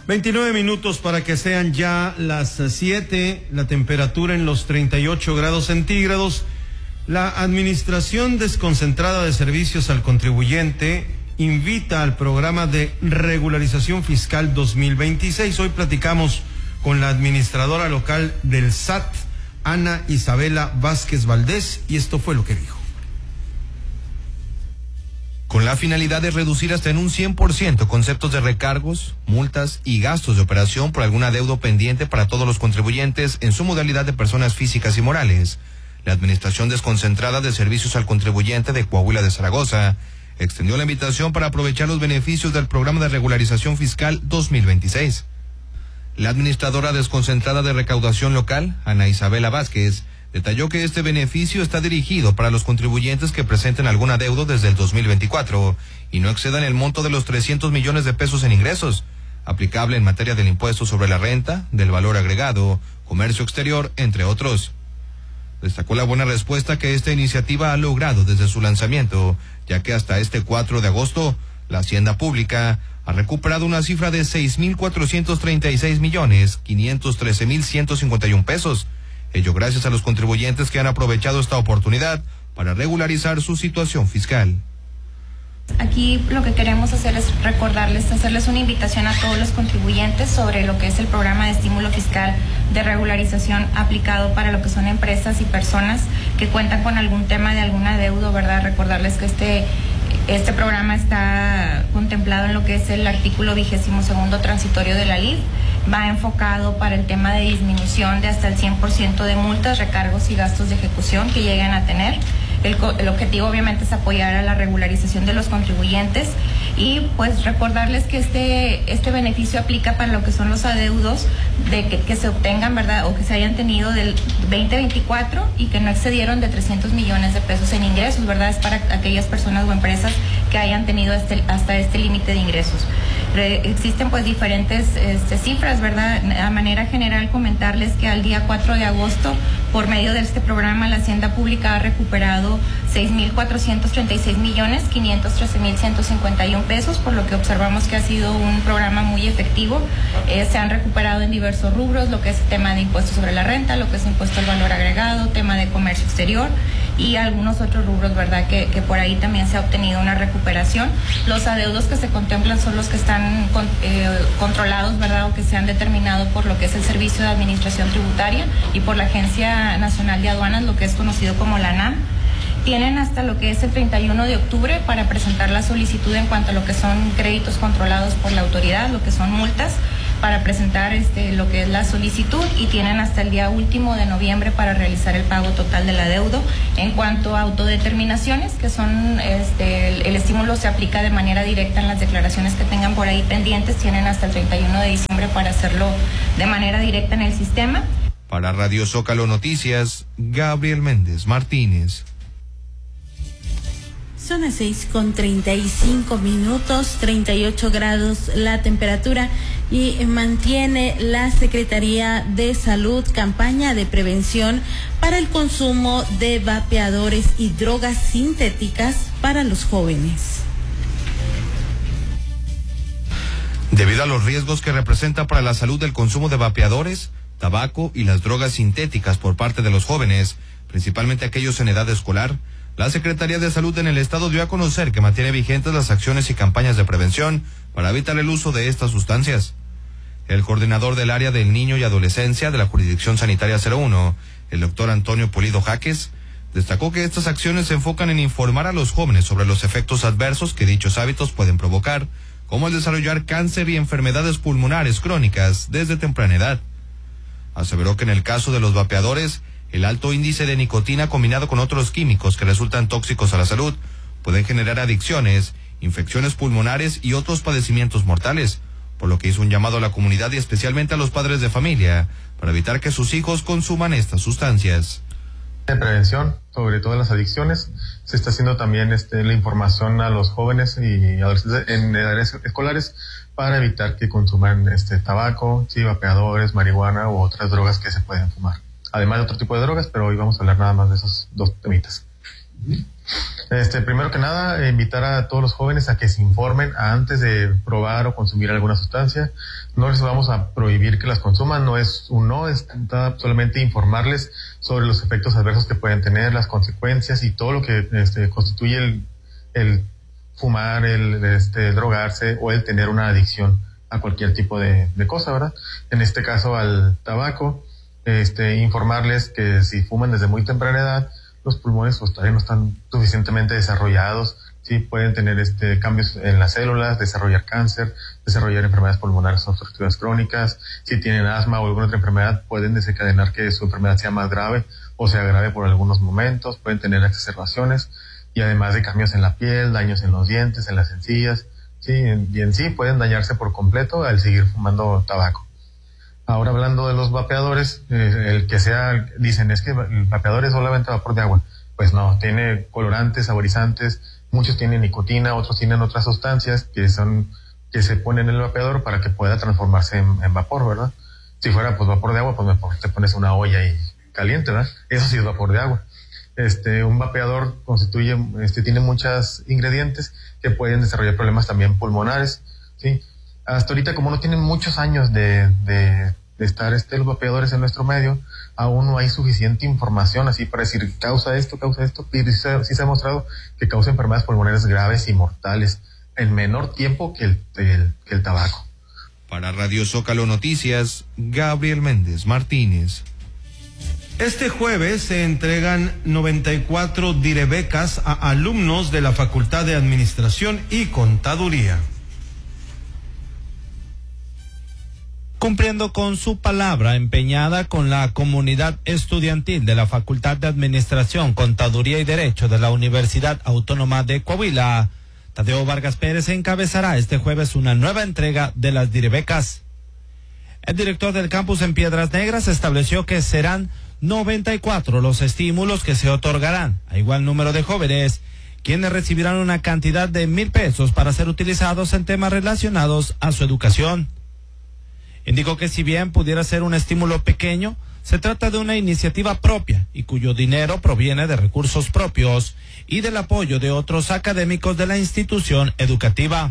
29 minutos para que sean ya las 7, la temperatura en los 38 grados centígrados. La Administración Desconcentrada de Servicios al Contribuyente invita al programa de regularización fiscal 2026. Hoy platicamos con la administradora local del SAT, Ana Isabela Vázquez Valdés, y esto fue lo que dijo. Con la finalidad de reducir hasta en un 100% conceptos de recargos, multas y gastos de operación por algún adeudo pendiente para todos los contribuyentes en su modalidad de personas físicas y morales, la Administración Desconcentrada de Servicios al Contribuyente de Coahuila de Zaragoza extendió la invitación para aprovechar los beneficios del programa de regularización fiscal 2026. La administradora desconcentrada de recaudación local, Ana Isabela Vázquez, detalló que este beneficio está dirigido para los contribuyentes que presenten algún adeudo desde el 2024 y no excedan el monto de los 300 millones de pesos en ingresos, aplicable en materia del impuesto sobre la renta, del valor agregado, comercio exterior, entre otros. Destacó la buena respuesta que esta iniciativa ha logrado desde su lanzamiento, ya que hasta este 4 de agosto, la Hacienda Pública ha recuperado una cifra de 6,436,513,151 pesos, ello gracias a los contribuyentes que han aprovechado esta oportunidad para regularizar su situación fiscal. Aquí lo que queremos hacer es hacerles una invitación a todos los contribuyentes sobre lo que es el programa de estímulo fiscal de regularización aplicado para lo que son empresas y personas que cuentan con algún tema de algún adeudo, ¿verdad? Recordarles que este programa está contemplado en lo que es el artículo 22º transitorio de la LIF. Va enfocado para el tema de disminución de hasta el 100% de multas, recargos y gastos de ejecución que lleguen a tener. El objetivo obviamente es apoyar a la regularización de los contribuyentes y pues recordarles que este beneficio aplica para lo que son los adeudos que se obtengan, ¿verdad? O que se hayan tenido del 2024 y que no excedieron de 300 millones de pesos en ingresos, ¿verdad? Es para aquellas personas o empresas que hayan tenido hasta este límite de ingresos. Existen pues diferentes cifras, ¿verdad? A manera general comentarles que al día 4 de agosto, por medio de este programa, la Hacienda Pública ha recuperado 6,436,513,151 pesos, por lo que observamos que ha sido un programa muy efectivo. Se han recuperado en diversos rubros, lo que es tema de impuestos sobre la renta, lo que es impuesto al valor agregado, tema de comercio exterior y algunos otros rubros, ¿verdad? Que por ahí también se ha obtenido una recuperación. Los adeudos que se contemplan son los que están controlados, ¿verdad? O que se han determinado por lo que es el Servicio de Administración Tributaria y por la Agencia Nacional de Aduanas, lo que es conocido como la ANAM. Tienen hasta lo que es el 31 de octubre para presentar la solicitud en cuanto a lo que son créditos controlados por la autoridad, lo que son multas, para presentar lo que es la solicitud, y tienen hasta el día último de noviembre para realizar el pago total del adeudo. En cuanto a autodeterminaciones, que son el estímulo se aplica de manera directa en las declaraciones que tengan por ahí pendientes, tienen hasta el 31 de diciembre para hacerlo de manera directa en el sistema. Para Radio Zócalo Noticias, Gabriel Méndez Martínez. Son las 6:35, 38 grados la temperatura, y mantiene la Secretaría de Salud campaña de prevención para el consumo de vapeadores y drogas sintéticas para los jóvenes. Debido a los riesgos que representa para la salud el consumo de vapeadores, tabaco y las drogas sintéticas por parte de los jóvenes, principalmente aquellos en edad escolar, la Secretaría de Salud en el estado dio a conocer que mantiene vigentes las acciones y campañas de prevención para evitar el uso de estas sustancias. El coordinador del área del niño y adolescencia de la Jurisdicción Sanitaria 01, el doctor Antonio Pulido Jaques, destacó que estas acciones se enfocan en informar a los jóvenes sobre los efectos adversos que dichos hábitos pueden provocar, como el desarrollar cáncer y enfermedades pulmonares crónicas desde temprana edad. Aseveró que en el caso de los vapeadores, el alto índice de nicotina combinado con otros químicos que resultan tóxicos a la salud pueden generar adicciones, infecciones pulmonares y otros padecimientos mortales, por lo que hizo un llamado a la comunidad y especialmente a los padres de familia para evitar que sus hijos consuman estas sustancias. De prevención sobre todas las adicciones, se está haciendo también la información a los jóvenes y adolescentes en edades escolares para evitar que consuman tabaco, vapeadores, marihuana u otras drogas que se pueden fumar. Además de otro tipo de drogas, pero hoy vamos a hablar nada más de esos dos temitas. Primero que nada, invitar a todos los jóvenes a que se informen antes de probar o consumir alguna sustancia. No les vamos a prohibir que las consuman, no es un no, es solamente informarles sobre los efectos adversos que pueden tener, las consecuencias y todo lo que constituye el fumar, el drogarse o el tener una adicción a cualquier tipo de cosa, ¿verdad? En este caso al tabaco, informarles que si fuman desde muy temprana edad, los pulmones pues todavía no están suficientemente desarrollados, sí pueden tener cambios en las células, desarrollar cáncer, desarrollar enfermedades pulmonares obstructivas crónicas. Si tienen asma o alguna otra enfermedad, pueden desencadenar que su enfermedad sea más grave o se agrave por algunos momentos, pueden tener exacerbaciones y además de cambios en la piel, daños en los dientes, en las encías, sí, y en sí pueden dañarse por completo al seguir fumando tabaco. Ahora hablando de los vapeadores, dicen es que el vapeador es solamente vapor de agua. Pues no, tiene colorantes, saborizantes, muchos tienen nicotina, otros tienen otras sustancias que se ponen en el vapeador para que pueda transformarse en vapor, ¿verdad? Si fuera pues vapor de agua, pues mejor te pones una olla y caliente, ¿verdad? Eso sí es vapor de agua. Un vapeador tiene muchos ingredientes que pueden desarrollar problemas también pulmonares, ¿sí? Hasta ahorita, como no tienen muchos años de estar los vapeadores en nuestro medio, aún no hay suficiente información así para decir causa esto, y sí se ha mostrado que causa enfermedades pulmonares graves y mortales en menor tiempo que el tabaco. Para Radio Zócalo Noticias, Gabriel Méndez Martínez. Este jueves se entregan 94 direbecas a alumnos de la Facultad de Administración y Contaduría. Cumpliendo con su palabra empeñada con la comunidad estudiantil de la Facultad de Administración, Contaduría y Derecho de la Universidad Autónoma de Coahuila, Tadeo Vargas Pérez encabezará este jueves una nueva entrega de las direbecas. El director del campus en Piedras Negras estableció que serán 94 los estímulos que se otorgarán a igual número de jóvenes, quienes recibirán una cantidad de 1,000 pesos para ser utilizados en temas relacionados a su educación. Indicó que si bien pudiera ser un estímulo pequeño, se trata de una iniciativa propia y cuyo dinero proviene de recursos propios y del apoyo de otros académicos de la institución educativa.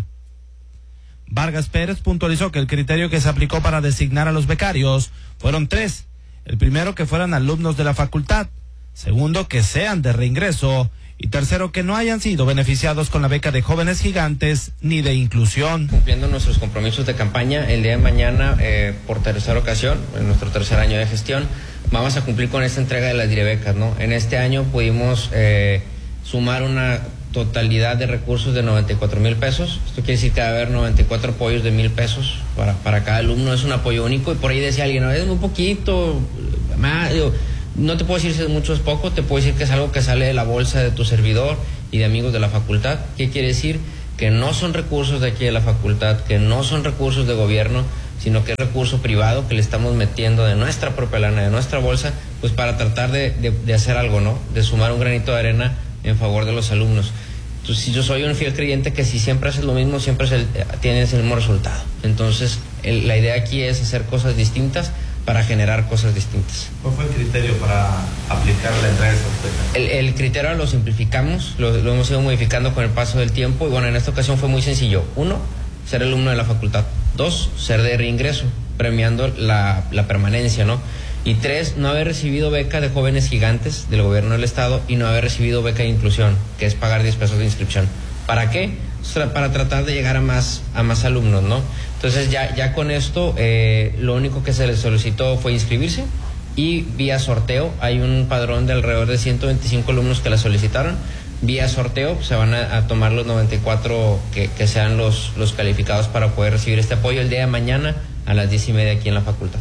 Vargas Pérez puntualizó que el criterio que se aplicó para designar a los becarios fueron 3. El primero, que fueran alumnos de la facultad; segundo, que sean de reingreso; y tercero, que no hayan sido beneficiados con la beca de Jóvenes Gigantes ni de inclusión. Cumpliendo nuestros compromisos de campaña, el día de mañana, por tercera ocasión, en nuestro tercer año de gestión, vamos a cumplir con esta entrega de las direbecas, ¿no? En este año pudimos sumar una totalidad de recursos de 94,000 pesos. Esto quiere decir que va a haber 94 apoyos de 1,000 pesos para cada alumno. Es un apoyo único, y por ahí decía alguien, no, es muy poquito, más, no te puedo decir si es mucho o es poco, te puedo decir que es algo que sale de la bolsa de tu servidor y de amigos de la facultad. ¿Qué quiere decir? Que no son recursos de aquí de la facultad, que no son recursos de gobierno, sino que es recurso privado que le estamos metiendo de nuestra propia lana, de nuestra bolsa, pues para tratar de hacer algo, ¿no? De sumar un granito de arena en favor de los alumnos. Entonces, yo soy un fiel creyente que si siempre haces lo mismo, siempre tienes el mismo resultado. Entonces, la idea aquí es hacer cosas distintas para generar cosas distintas. ¿Cuál fue el criterio para aplicar la entrega de estas becas? El criterio lo simplificamos, lo hemos ido modificando con el paso del tiempo, y bueno, en esta ocasión fue muy sencillo. 1, ser alumno de la facultad. 2, ser de reingreso, premiando la permanencia, ¿no? Y 3, no haber recibido beca de Jóvenes Gigantes del gobierno del estado y no haber recibido beca de inclusión, que es pagar 10 pesos de inscripción. ¿Para qué? Para tratar de llegar a más alumnos, ¿no? Entonces ya con esto, lo único que se les solicitó fue inscribirse, y vía sorteo, hay un padrón de alrededor de 125 alumnos que la solicitaron. Vía sorteo se van a tomar los 94 que sean los calificados para poder recibir este apoyo el día de mañana a las 10:30 aquí en la facultad.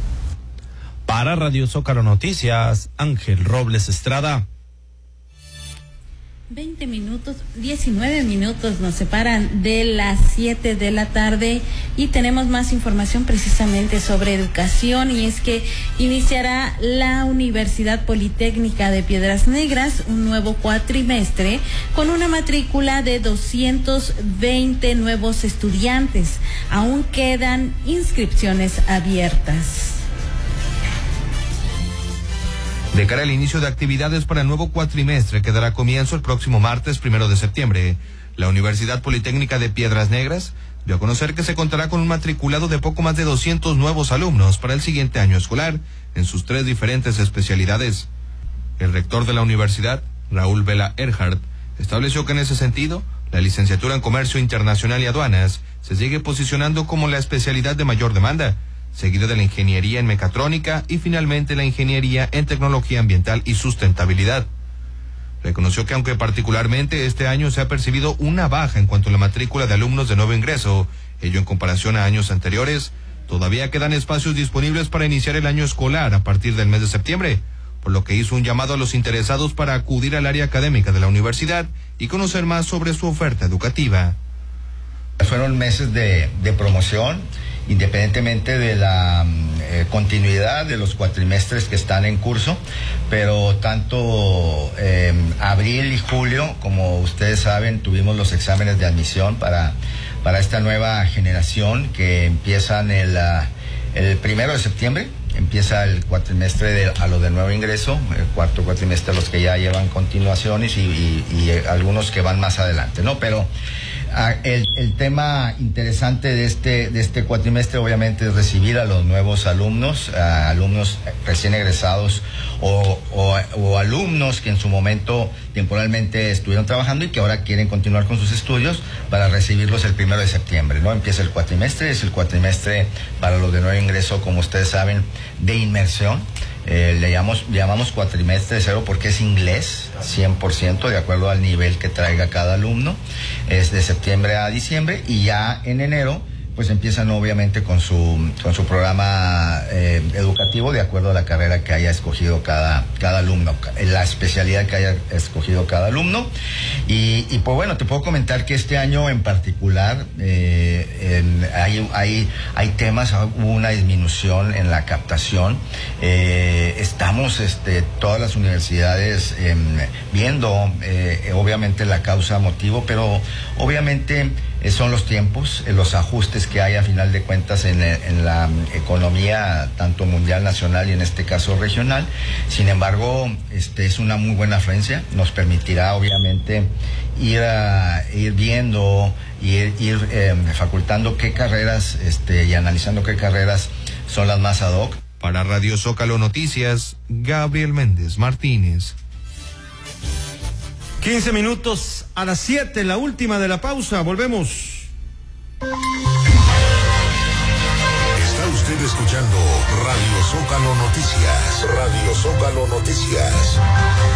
Para Radio Zócalo Noticias, Ángel Robles Estrada. 19 minutos nos separan de las 7 de la tarde, y tenemos más información precisamente sobre educación, y es que iniciará la Universidad Politécnica de Piedras Negras un nuevo cuatrimestre con una matrícula de 220 nuevos estudiantes. Aún quedan inscripciones abiertas. De cara al inicio de actividades para el nuevo cuatrimestre que dará comienzo el próximo martes 1 de septiembre, la Universidad Politécnica de Piedras Negras dio a conocer que se contará con un matriculado de poco más de 200 nuevos alumnos para el siguiente año escolar en sus 3 diferentes especialidades. El rector de la universidad, Raúl Vela Erhardt, estableció que en ese sentido, la licenciatura en Comercio Internacional y Aduanas se sigue posicionando como la especialidad de mayor demanda, seguida de la ingeniería en mecatrónica y finalmente la ingeniería en tecnología ambiental y sustentabilidad. Reconoció que aunque particularmente este año se ha percibido una baja en cuanto a la matrícula de alumnos de nuevo ingreso, ello en comparación a años anteriores, todavía quedan espacios disponibles para iniciar el año escolar a partir del mes de septiembre, por lo que hizo un llamado a los interesados para acudir al área académica de la universidad y conocer más sobre su oferta educativa. Fueron meses de promoción, independientemente de la continuidad de los cuatrimestres que están en curso, pero tanto abril y julio, como ustedes saben, tuvimos los exámenes de admisión para esta nueva generación que empiezan el 1 de septiembre. Empieza el cuatrimestre a lo de nuevo ingreso, el cuarto cuatrimestre los que ya llevan continuaciones y algunos que van más adelante, ¿no? Pero el tema interesante de este cuatrimestre obviamente es recibir a los nuevos alumnos, alumnos recién egresados o alumnos que en su momento temporalmente estuvieron trabajando y que ahora quieren continuar con sus estudios para recibirlos el 1 de septiembre, ¿no? Empieza el cuatrimestre, es el cuatrimestre para los de nuevo ingreso, como ustedes saben, de inmersión. Le llamamos cuatrimestre cero porque es inglés 100% de acuerdo al nivel que traiga cada alumno. Es de septiembre a diciembre y ya en enero pues empiezan obviamente con su programa educativo de acuerdo a la carrera que haya escogido cada alumno, la especialidad que haya escogido cada alumno. Y pues bueno, te puedo comentar que este año en particular hay temas, hubo una disminución en la captación. Estamos todas las universidades viendo obviamente la causa motivo, pero obviamente son los tiempos, los ajustes que hay a final de cuentas en la economía tanto mundial, nacional y en este caso regional. Sin embargo, es una muy buena afluencia, nos permitirá obviamente ir viendo y ir facultando qué carreras y analizando qué carreras son las más ad hoc. Para Radio Zócalo Noticias, Gabriel Méndez Martínez. 15 minutos a las 7, la última de la pausa. Volvemos. Está usted escuchando Radio Zócalo Noticias. Radio Zócalo Noticias.